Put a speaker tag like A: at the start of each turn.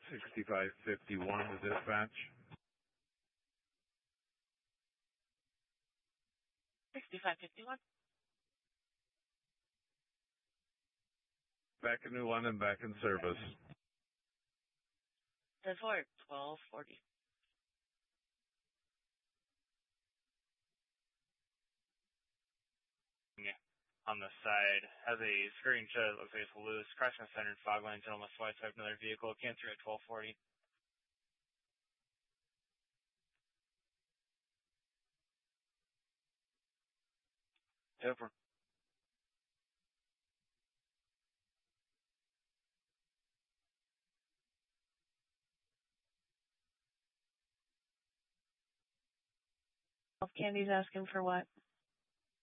A: 6551 to dispatch.
B: 6551.
A: Back in New London, back in service.
B: 1240.
C: On the side has a screenshot. It looks like it's loose. Crossing the center in fog lanes and almost sideswiped another vehicle. Came through at 1240. Over.
B: Candy's asking for what?